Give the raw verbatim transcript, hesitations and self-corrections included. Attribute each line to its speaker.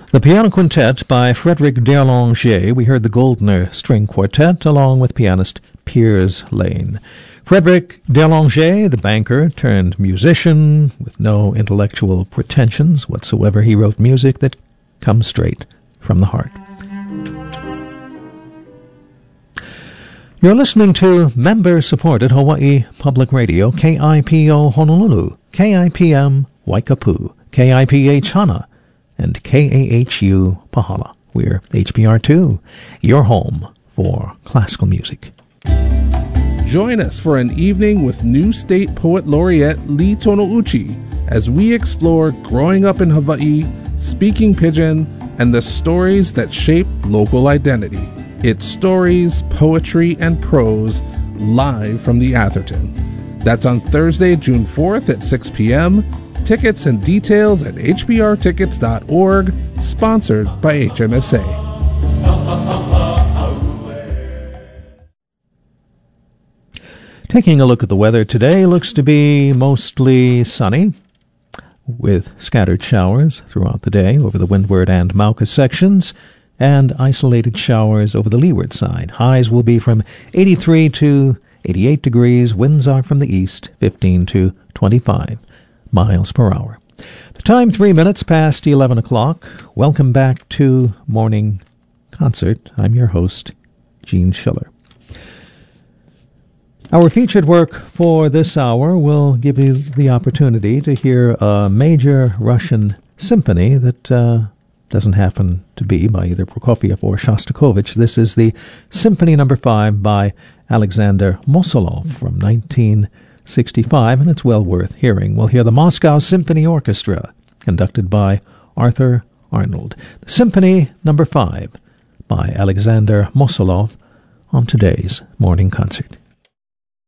Speaker 1: The Piano Quintet by Frederic Derlanger. We heard the Goldner String Quartet along with pianist Piers Lane. Frederic Derlanger, the banker turned musician with no intellectual pretensions whatsoever, he wrote music that comes straight from the heart. You're listening to member-supported Hawaii Public Radio, K I P O Honolulu, K I P M Waikapu, K I P H Hana, and K A H U Pahala. We're H P R two, your home for classical music.
Speaker 2: Join us for an evening with new state poet laureate Lee Tonouchi as we explore growing up in Hawaii, speaking Pidgin, and the stories that shape local identity. It's stories, poetry, and prose live from the Atherton. That's on Thursday, June fourth at six p.m. Tickets and details at h b r tickets dot org, sponsored by H M S A.
Speaker 1: Taking a look at the weather today, looks to be mostly sunny, with scattered showers throughout the day over the windward and Mauka sections, and isolated showers over the leeward side. Highs will be from eighty-three to eighty-eight degrees. Winds are from the east, fifteen to twenty-five miles per hour. The time, three minutes past eleven o'clock. Welcome back to Morning Concert. I'm your host, Gene Schiller. Our featured work for this hour will give you the opportunity to hear a major Russian symphony that uh, doesn't happen to be by either Prokofiev or Shostakovich. This is the Symphony Number Five by Alexander Mosolov from nineteen sixty-five, and it's well worth hearing. We'll hear the Moscow Symphony Orchestra, conducted by Arthur Arnold. The Symphony Number Five by Alexander Mosolov on today's Morning Concert.